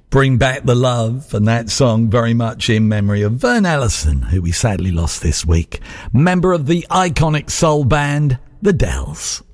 Bring Back the Love, and that song very much in memory of Vern Ellison, who we sadly lost this week, member of the iconic soul band, The Dells.